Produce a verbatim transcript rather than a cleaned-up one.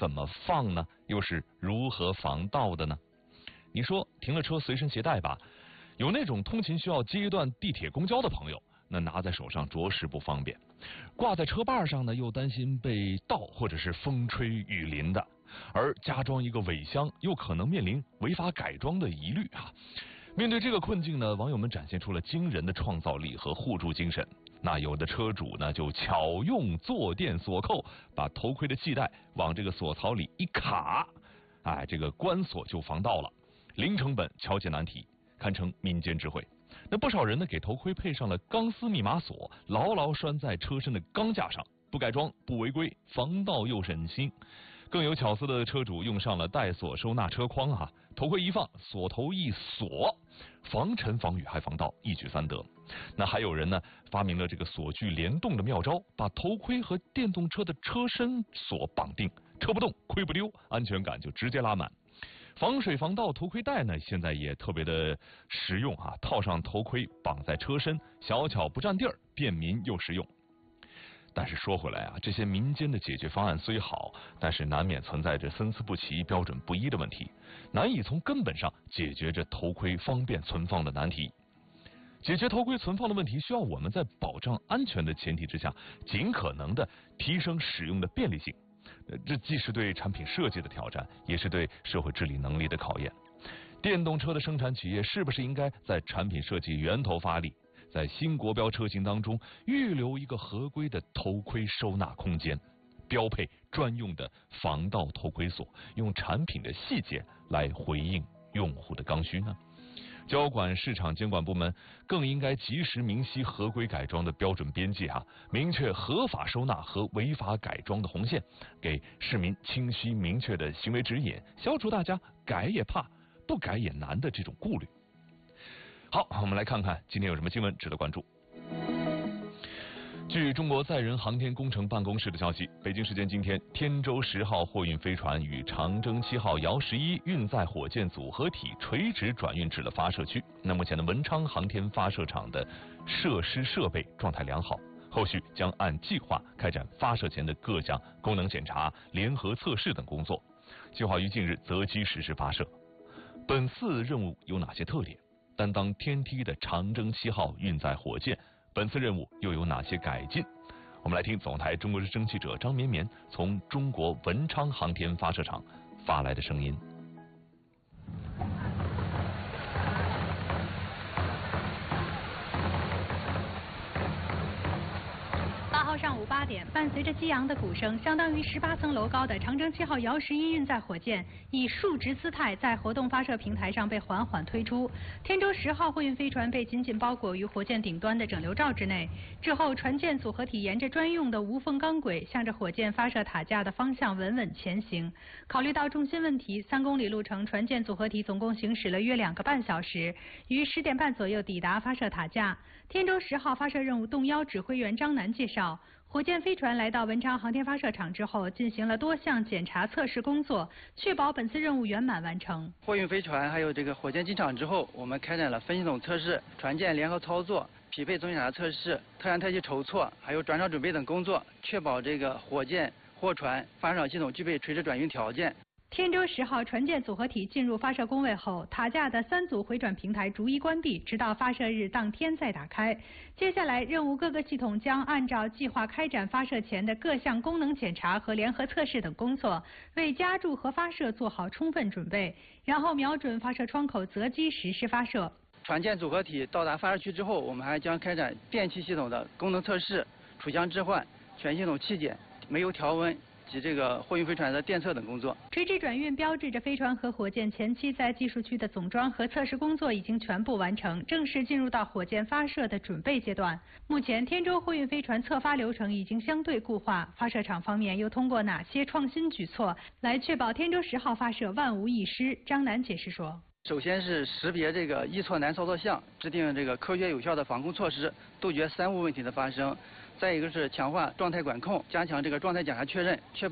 怎么放呢？又是如何防盗的呢？你说停了车随身携带吧，有那种通勤需要接一段地铁公交的朋友，那拿在手上着实不方便，挂在车把上呢又担心被盗或者是风吹雨淋的，而加装一个尾箱又可能面临违法改装的疑虑啊。面对这个困境呢，网友们展现出了惊人的创造力和互助精神。那有的车主呢就巧用坐垫锁扣，把头盔的系带往这个锁槽里一卡，哎，这个关锁就防盗了，零成本敲解难题，堪称民间智慧。那不少人呢给头盔配上了钢丝密码锁，牢牢拴在车身的钢架上，不改装不违规，防盗又省心。更有巧思的车主用上了带锁收纳车筐啊，头盔一放，锁头一锁，防尘防雨还防盗，一举三得。那还有人呢发明了这个锁具联动的妙招，把头盔和电动车的车身锁绑定，车不动盔不丢，安全感就直接拉满。防水防盗头盔带呢现在也特别的实用啊，套上头盔绑在车身，小巧不占地儿，便民又实用。但是说回来啊，这些民间的解决方案虽好，但是难免存在着参差不齐、标准不一的问题，难以从根本上解决这头盔方便存放的难题。解决头盔存放的问题，需要我们在保障安全的前提之下，尽可能的提升使用的便利性。这既是对产品设计的挑战，也是对社会治理能力的考验。电动车的生产企业是不是应该在产品设计源头发力，在新国标车型当中预留一个合规的头盔收纳空间，标配专用的防盗头盔锁，用产品的细节来回应用户的刚需呢？交管市场监管部门更应该及时明晰合规改装的标准边界啊，明确合法收纳和违法改装的红线，给市民清晰明确的行为指引，消除大家改也怕不改也难的这种顾虑。好，我们来看看今天有什么新闻值得关注。据中国载人航天工程办公室的消息，北京时间今天，天舟十号货运飞船与长征七号遥十一运载火箭组合体垂直转运至了发射区。那目前的文昌航天发射场的设施设备状态良好，后续将按计划开展发射前的各项功能检查、联合测试等工作，计划于近日择机实施发射。本次任务有哪些特点？担当天梯的长征七号运载火箭，本次任务又有哪些改进？我们来听总台中国之声记者张绵绵从中国文昌航天发射场发来的声音。 八号上午八点，伴随着激昂的鼓声，相当于十八层楼高的长征七号遥十一运载火箭以竖直姿态在活动发射平台上被缓缓推出。天舟十号货运飞船被紧紧包裹于火箭顶端的整流罩之内。之后，船舰组合体沿着专用的无缝钢轨，向着火箭发射塔架的方向稳稳前行。考虑到重心问题，三公里路程，船舰组合体总共行驶了约两个半小时，于十点半左右抵达发射塔架。天舟十号发射任务动幺指挥员张楠介绍，火箭飞船来到文昌航天发射场之后，进行了多项检查测试工作，确保本次任务圆满完成。 货运飞船还有这个火箭进场之后，我们开展了分系统测试、船舰联合操作、匹配总检查测试、特燃特气筹措，还有转场准备等工作，确保这个火箭、货船发射场系统具备垂直转运条件。 天舟十号船舰组合体进入发射工位后，塔架的三组回转平台逐一关闭，直到发射日当天再打开。接下来，任务各个系统将按照计划开展发射前的各项功能检查和联合测试等工作，为加注和发射做好充分准备，然后瞄准发射窗口择机实施发射。 船舰组合体到达发射区之后，我们还将开展电气系统的功能测试、储箱置换、全系统气检、煤油调温及这个货运飞船的电测等工作。 垂直转运标志着飞船和火箭前期在技术区的总装和测试工作已经全部完成，正式进入到火箭发射的准备阶段。目前，天舟货运飞船测发流程已经相对固化，发射场方面又通过哪些创新举措来确保天舟十号发射万无一失？张楠解释说。 首先是识别这个易错难操作项，制定这个科学有效的防控措施，杜绝三无问题的发生。再一个是强化状态管控，加强这个状态检查确认，确保